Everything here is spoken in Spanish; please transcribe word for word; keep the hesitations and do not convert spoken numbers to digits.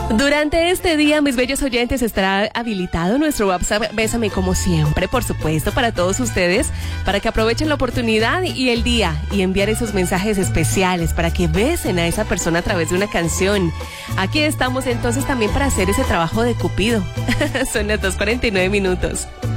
Durante este día, mis bellos oyentes, estará habilitado nuestro WhatsApp Bésame como siempre, por supuesto, para todos ustedes, para que aprovechen la oportunidad y el día y enviar esos mensajes especiales para que besen a esa persona a través de una canción. Aquí estamos entonces también para hacer ese trabajo de Cupido. Son las dos cuarenta y nueve minutos.